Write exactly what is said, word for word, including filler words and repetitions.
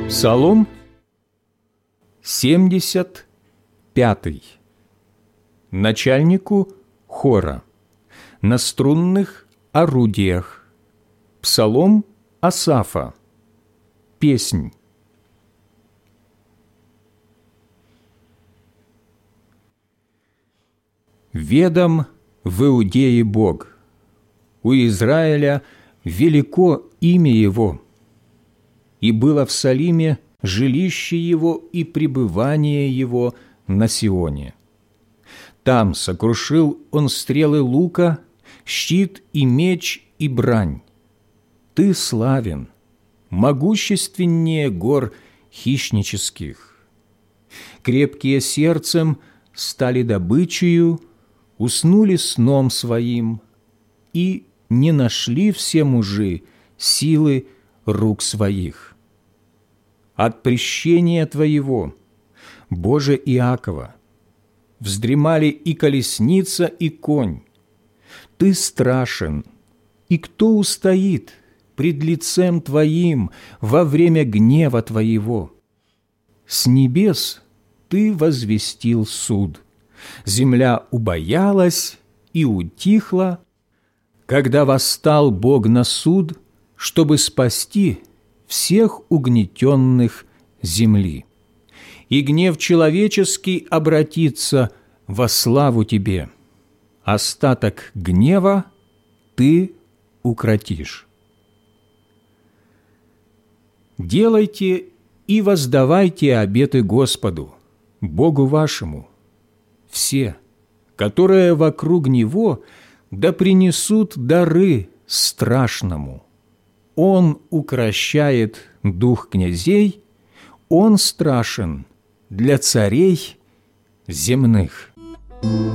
Псалом семьдесят пятый. Начальнику хора на струнных орудиях. Псалом Асафа. Песнь. Ведом в Иудее Бог, у Израиля велико имя Его, и было в Салиме жилище Его и пребывание Его на Сионе. Там сокрушил Он стрелы лука, щит и меч и брань. Ты славен, могущественнее гор хищнических. Крепкие сердцем стали добычею, уснули сном своим, и не нашли все мужи силы рук своих. От прещения Твоего, Боже Иакова, вздремали и колесница, и конь. Ты страшен, и кто устоит пред лицем Твоим во время гнева Твоего? С небес Ты возвестил суд, земля убоялась и утихла, когда восстал Бог на суд, чтобы спасти всех угнетенных земли. И гнев человеческий обратится во славу Тебе. Остаток гнева Ты укротишь. Делайте и воздавайте обеты Господу, Богу вашему, все, которые вокруг Него, да принесут дары страшному. Он укрощает дух князей, Он страшен для царей земных.